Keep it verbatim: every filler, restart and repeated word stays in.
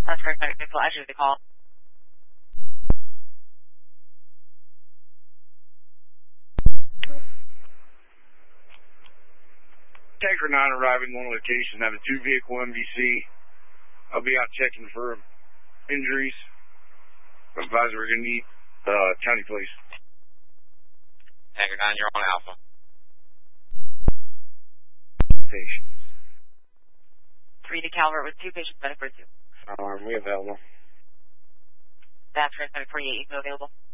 That's correct, medical flash is the call. Tanker nine arriving one location, have a two vehicle M V C. I'll be out checking for injuries. Advisor, we're going to need uh, county police. Tanker nine, you're on Alpha. Patients. three to Calvert with two patients, medic for two. Are we available? That's correct, medic forty-eight, you available.